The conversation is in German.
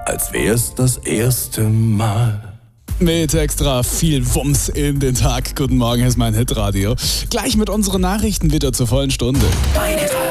als wär's das erste Mal. Mit extra viel Wumms in den Tag. Guten Morgen, hier ist mein Hitradio. Gleich mit unseren Nachrichten wieder zur vollen Stunde.